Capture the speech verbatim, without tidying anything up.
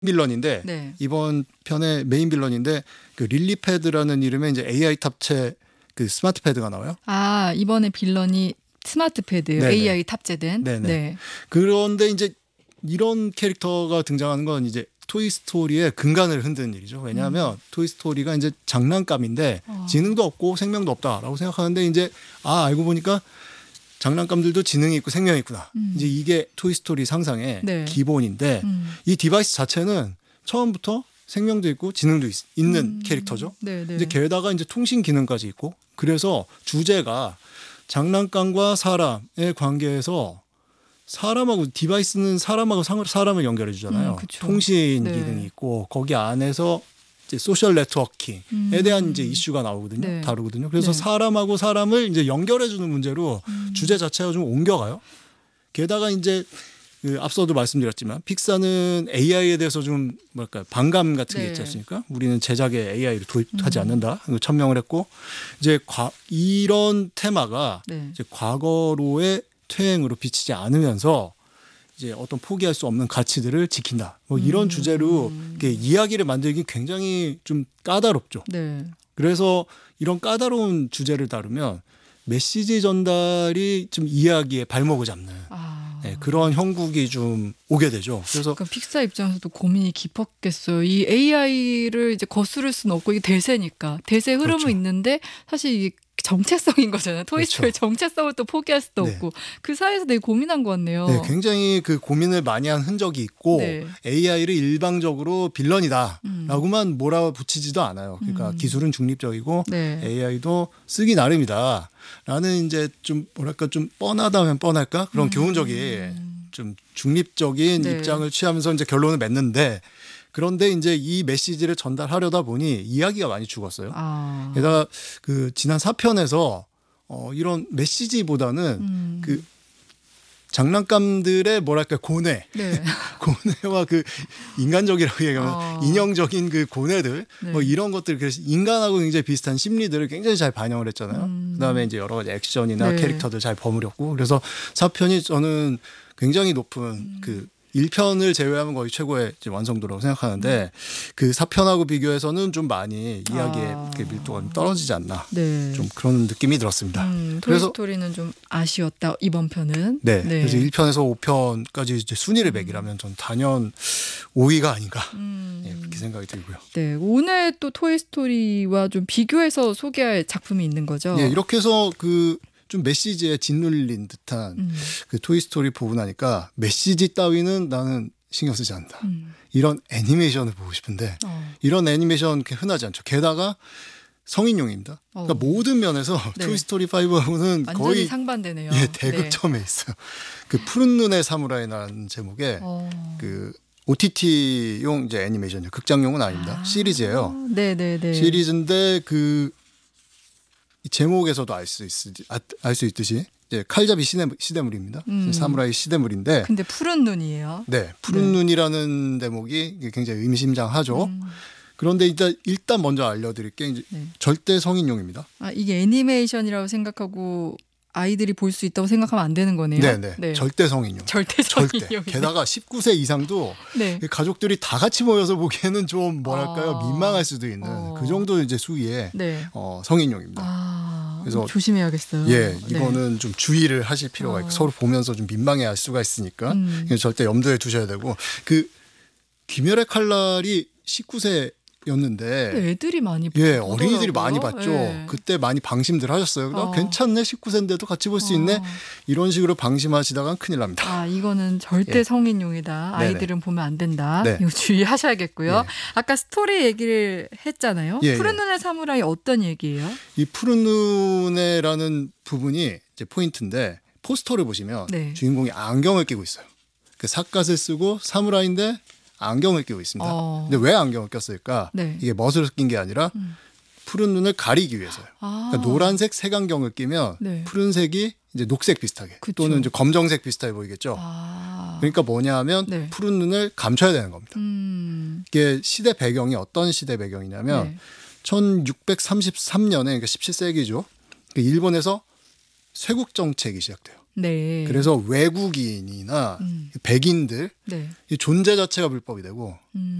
빌런인데 네. 이번 편의 메인 빌런인데 그 릴리패드라는 이름의 이제 에이아이 탑재 그 스마트 패드가 나와요. 아, 이번에 빌런이 스마트 패드예요. 네네. 에이아이 탑재된. 네네. 네. 그런데 이제 이런 캐릭터가 등장하는 건 이제 토이스토리의 근간을 흔드는 일이죠. 왜냐하면 음. 토이스토리가 이제 장난감인데 어. 지능도 없고 생명도 없다라고 생각하는데 이제 아 알고 보니까 장난감들도 지능이 있고 생명이 있구나. 음. 이제 이게 토이스토리 상상의 네. 기본인데 음. 이 디바이스 자체는 처음부터 생명도 있고 지능도 있, 는 음. 캐릭터죠. 네, 네. 이제 게다가 이제 통신 기능까지 있고 그래서 주제가 장난감과 사람의 관계에서 사람하고 디바이스는 사람하고 상- 사람을 연결해 주잖아요. 음, 그쵸. 통신 네. 기능이 있고 거기 안에서 이제 소셜 네트워킹에 음. 대한 이제 이슈가 나오거든요. 네. 다루거든요. 그래서 네. 사람하고 사람을 이제 연결해 주는 문제로 음. 주제 자체가 좀 옮겨가요. 게다가 이제 그 앞서도 말씀드렸지만 픽사는 에이아이에 대해서 좀 뭐랄까 반감 같은 게 네. 있지 않습니까? 우리는 제작에 에이아이를 도입하지 음. 않는다. 이거 천명을 했고 이제 과, 이런 테마가 네. 이제 과거로의 퇴행으로 비치지 않으면서 이제 어떤 포기할 수 없는 가치들을 지킨다. 뭐 이런 음. 주제로 이렇게 이야기를 만들기 굉장히 좀 까다롭죠. 네. 그래서 이런 까다로운 주제를 다루면 메시지 전달이 좀 이야기의 발목을 잡는 아. 네, 그런 형국이 좀 오게 되죠. 그래서 그러니까 픽사 입장에서도 고민이 깊었겠어요. 이 에이아이를 이제 거스를 수는 없고 이게 대세니까 대세 흐름은 그렇죠. 있는데 사실 이게 정체성인 거잖아요. 토이스토리 그렇죠. 정체성을 또 포기할 수도 네. 없고 그 사이에서 되게 고민한 것 같네요. 네, 굉장히 그 고민을 많이 한 흔적이 있고 네. 에이아이를 일방적으로 빌런이다라고만 음. 몰아붙이지도 않아요. 그러니까 음. 기술은 중립적이고 네. 에이아이도 쓰기 나름이다라는 이제 좀 뭐랄까 좀 뻔하다면 뻔할까 그런 음. 교훈적인 좀 중립적인 네. 입장을 취하면서 이제 결론을 맺는데 그런데 이제 이 메시지를 전달하려다 보니 이야기가 많이 죽었어요. 아. 게다가 그 지난 사 편에서 어 이런 메시지보다는 음. 그 장난감들의 뭐랄까 고뇌, 네. 고뇌와 그 인간적이라고 얘기하면 아. 인형적인 그 고뇌들, 네. 뭐 이런 것들 그래서 인간하고 굉장히 비슷한 심리들을 굉장히 잘 반영을 했잖아요. 음. 그다음에 이제 여러 가지 액션이나 네. 캐릭터들 잘 버무렸고 그래서 사 편이 저는 굉장히 높은 음. 그 일 편을 제외하면 거의 최고의 이제 완성도라고 생각하는데 음. 그 사 편하고 비교해서는 좀 많이 이야기의 아. 그 밀도가 좀 떨어지지 않나 네. 좀 그런 느낌이 들었습니다. 음, 그래서 토이스토리는 좀 아쉬웠다 이번 편은. 네, 그래서 일 편에서 오 편까지 이제 순위를 매기라면 전 단연 오 위가 아닌가 음. 예, 그렇게 생각이 들고요. 네, 오늘 또 토이스토리와 좀 비교해서 소개할 작품이 있는 거죠. 예, 이렇게 해서 그 좀 메시지에 짓눌린 듯한 음. 그 토이스토리 보고 나니까 메시지 따위는 나는 신경 쓰지 않는다. 음. 이런 애니메이션을 보고 싶은데 어. 이런 애니메이션 그렇게 흔하지 않죠. 게다가 성인용입니다. 그러니까 어. 모든 면에서 네. 토이스토리 파이브하고는 완전히 거의 상반되네요. 예, 네. 대극점에 있어요. 그 푸른 눈의 사무라이라는 제목의 어. 그 오티티용 이제 애니메이션이요. 극장용은 아닙니다. 아. 시리즈예요. 네네네. 시리즈인데 그 제목에서도 알 수 있듯이 알 수 있듯이 이제 칼잡이 시대, 시대물입니다. 음. 사무라이 시대물인데 근데 푸른 눈이에요. 네 푸른 네. 눈이라는 대목이 굉장히 의미심장하죠. 음. 그런데 일단 일단 먼저 알려드릴 게 이제 네. 절대 성인용입니다. 아, 이게 애니메이션이라고 생각하고 아이들이 볼 수 있다고 생각하면 안 되는 거네요. 네네 네. 절대 성인용. 절대 절대. 성인용. 게다가 십구 세 이상도 네. 가족들이 다 같이 모여서 보기에는 좀 뭐랄까요 아. 민망할 수도 있는 어. 그 정도 이제 수위의 네. 어, 성인용입니다. 아, 그래서 조심해야겠어요. 예, 네. 이거는 좀 주의를 하실 필요가 있고 어. 서로 보면서 좀 민망해할 수가 있으니까 음. 이거 절대 염두에 두셔야 되고 그 귀멸의 칼날이 십구 세였는데 근데 애들이 많이 예, 보더라고요. 어린이들이 많이 봤죠. 예. 그때 많이 방심들 하셨어요. 나 어. 괜찮네, 십구 세인데도 같이 볼 수 어. 있네. 이런 식으로 방심하시다간 큰일 납니다. 아, 이거는 절대 예. 성인용이다. 네네. 아이들은 보면 안 된다. 네. 이거 주의하셔야겠고요. 예. 아까 스토리 얘기를 했잖아요. 예, 푸른 예. 눈의 사무라이 어떤 얘기예요? 이 푸른 눈에라는 부분이 이제 포인트인데 포스터를 보시면 네. 주인공이 안경을 끼고 있어요. 그 삿갓을 쓰고 사무라이인데 안경을 끼고 있습니다. 어. 근데 왜 안경을 꼈을까? 네. 이게 멋으로 낀 게 아니라 음. 푸른 눈을 가리기 위해서요. 아. 그러니까 노란색 색안경을 끼면 네. 푸른색이 이제 녹색 비슷하게 그쵸. 또는 이제 검정색 비슷하게 보이겠죠. 아. 그러니까 뭐냐 하면 네. 푸른 눈을 감춰야 되는 겁니다. 음. 이게 시대 배경이 어떤 시대 배경이냐면 네. 천육백삼십삼 년에 그러니까 십칠 세기죠. 일본에서 쇄국 정책이 시작돼요. 네. 그래서 외국인이나 음. 백인들 네. 이 존재 자체가 불법이 되고 음.